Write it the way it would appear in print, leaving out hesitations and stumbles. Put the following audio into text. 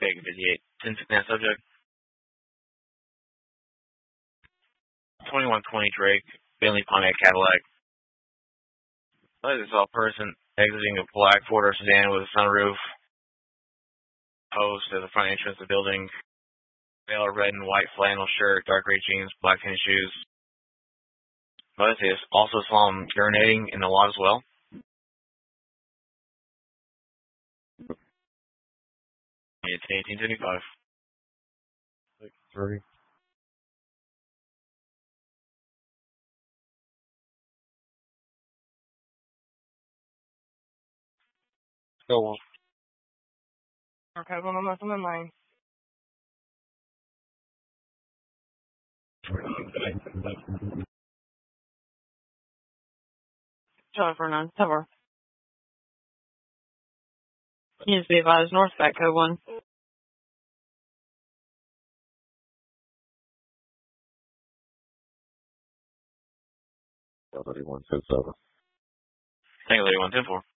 Big 58. 10 subject. 2120 Drake, Bentley Pontiac Cadillac. I saw a person exiting a black four-door sedan with a sunroof. Post at the front entrance of the building. Male red and white flannel shirt, dark gray jeans, black tennis shoes. But I also saw him urinating in the lot as well. It's 1825. 3. Go on. Okay, one on my line. Jennifer 9, cover. He needs to be advised north back code 1. 31 10-7. Thank you, 31 10-4.